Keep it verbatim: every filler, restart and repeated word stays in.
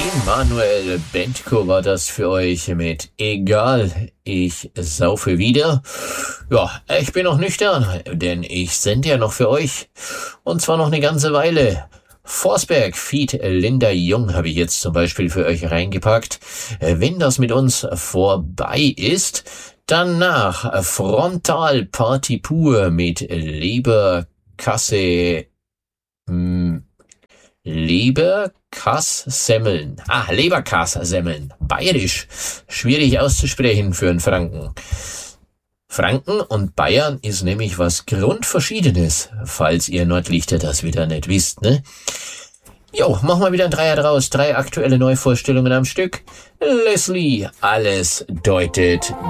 Emanuel Bentko war das für euch mit Egal, ich saufe wieder. Ja, ich bin noch nüchtern, denn ich sende ja noch für euch. Und zwar noch eine ganze Weile. Forsberg feat. Linda Jung habe ich jetzt zum Beispiel für euch reingepackt. Wenn das mit uns vorbei ist, danach Frontal Party pur mit Leberkasse, mh, Leberkass-Semmeln. Ah, Leberkass-Semmeln. Bayerisch. Schwierig auszusprechen für einen Franken. Franken und Bayern ist nämlich was Grundverschiedenes, falls ihr Nordlichter das wieder nicht wisst, ne? Jo, machen wir wieder ein Dreier draus. Drei aktuelle Neuvorstellungen am Stück. Leslie, alles deutet